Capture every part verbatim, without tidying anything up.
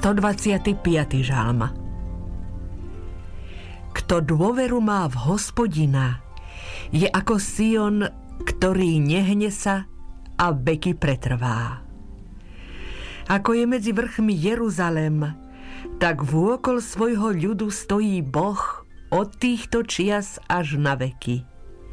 stodvadsiaty piaty žalm. Kto dôveru má v Hospodina, je ako Sion, ktorý nehne sa a veky pretrvá. Ako je medzi vrchmi Jeruzalem, tak vôkol svojho ľudu stojí Boh od týchto čias až na veky.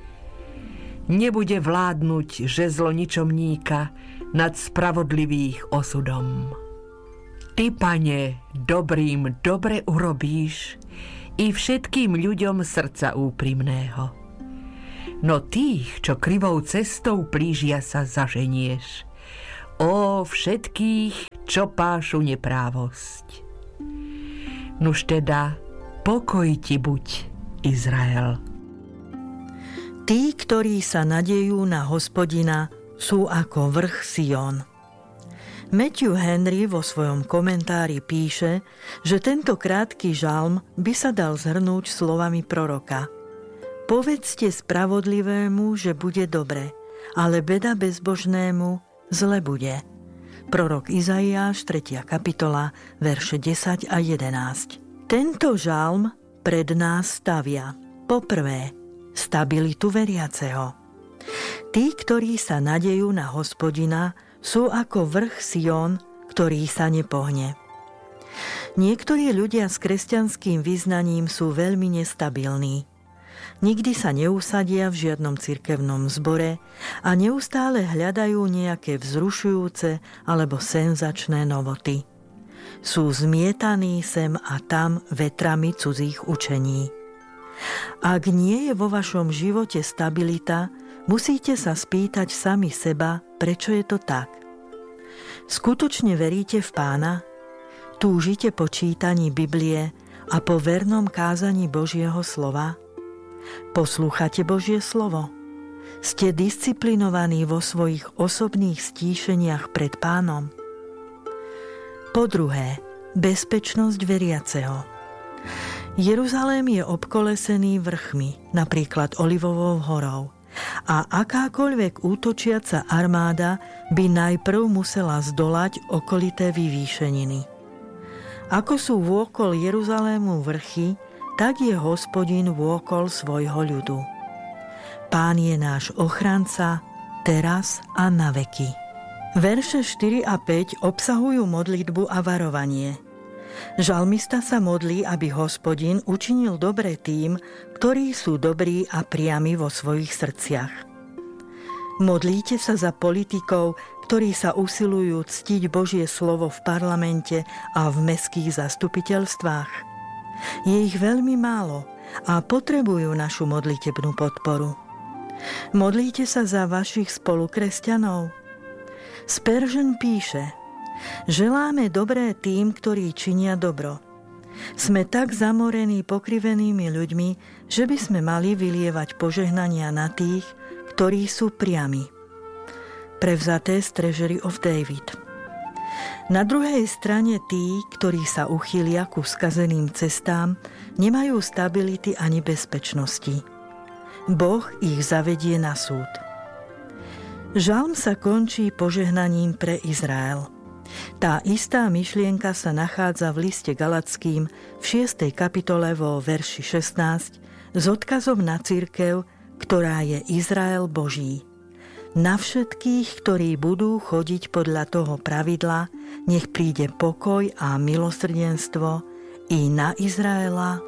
Nebude vládnuť žezlo ničomníka nad spravodlivých osudom. Ty, Pane, dobrým dobre urobíš i všetkým ľuďom srdca úprimného. No tých, čo krivou cestou plížia sa, zaženieš. Ó všetkých, čo pášu neprávosť. Nuž teda, pokoj ti buď, Izrael. Tí, ktorí sa nadejú na Hospodina, sú ako vrch Sion. Matthew Henry vo svojom komentári píše, že tento krátky žalm by sa dal zhrnúť slovami proroka. Povedzte spravodlivému, že bude dobre, ale beda bezbožnému zle bude. Prorok Izaiáš, tretia kapitola, verše desať a jedenásť. Tento žalm pred nás stavia. Poprvé, stabilitu veriaceho. Tí, ktorí sa nadejú na Hospodina, sú ako vrch Sion, ktorý sa nepohne. Niektorí ľudia s kresťanským vyznaním sú veľmi nestabilní. Nikdy sa neusadia v žiadnom cirkevnom zbore a neustále hľadajú nejaké vzrušujúce alebo senzačné novoty. Sú zmietaní sem a tam vetrami cudzích učení. Ak nie je vo vašom živote stabilita, musíte sa spýtať sami seba, prečo je to tak. Skutočne veríte v Pána? Túžite po čítaní Biblie a po vernom kázaní Božieho slova? Poslúchate Božie slovo? Ste disciplinovaní vo svojich osobných stíšeniach pred Pánom? Po druhé, bezpečnosť veriaceho. Jeruzalém je obkolesený vrchmi, napríklad Olivovou horou, a akákoľvek útočiaca armáda by najprv musela zdolať okolité vyvýšeniny. Ako sú vôkol Jeruzalému vrchy, tak je Hospodin vôkol svojho ľudu. Pán je náš ochranca, teraz a na veky. Verše štyri a päť obsahujú modlitbu a varovanie. Žalmista sa modlí, aby Hospodin učinil dobre tým, ktorí sú dobrí a priami vo svojich srdciach. Modlíte sa za politikov, ktorí sa usilujú ctiť Božie slovo v parlamente a v mestských zastupiteľstvách. Je ich veľmi málo a potrebujú našu modlitebnú podporu. Modlíte sa za vašich spolukresťanov? Spurgeon píše: želáme dobré tým, ktorí činia dobro. Sme tak zamorení pokrivenými ľuďmi, že by sme mali vylievať požehnania na tých, ktorí sú priami. Prevzaté z Treasury of David. Na druhej strane tí, ktorí sa uchýlia ku skazeným cestám, nemajú stability ani bezpečnosti. Boh ich zavedie na súd. Žalm sa končí požehnaním pre Izrael. Tá istá myšlienka sa nachádza v liste Galatským v šiestej kapitole vo verši šestnásť s odkazom na cirkev, ktorá je Izrael Boží. Na všetkých, ktorí budú chodiť podľa toho pravidla, nech príde pokoj a milosrdenstvo i na Izraela